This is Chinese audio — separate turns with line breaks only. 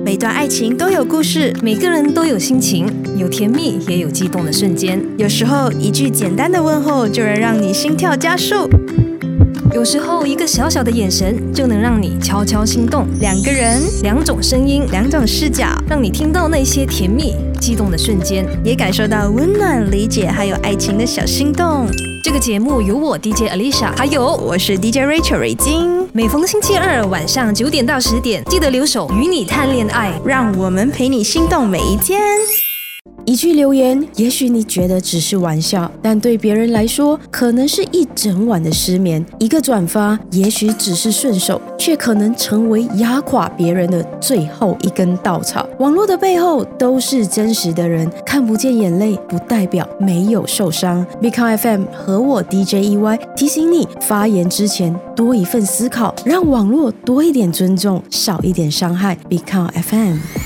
每段爱情都有故事，
每个人都有心情，有甜蜜也有激动的瞬间。
有时候一句简单的问候就能让你心跳加速，
有时候一个小小的眼神就能让你悄悄心动。
两个人，
两种声音，
两种视角，
让你听到那些甜蜜激动的瞬间，
也感受到温暖、理解还有爱情的小心动。
这个节目由我 DJ Alicia， 还有
我是 DJ Rachel 瑞金。
每逢星期二晚上9点到10点，记得留守与你谈恋爱，
让我们陪你心动每一天。
一句留言，也许你觉得只是玩笑，但对别人来说，可能是一整晚的失眠。一个转发，也许只是顺手，却可能成为压垮别人的最后一根稻草。网络的背后都是真实的人，看不见眼泪，不代表没有受伤。Become FM 和我 DJ EY 提醒你，发言之前多一份思考，让网络多一点尊重，少一点伤害。Become FM。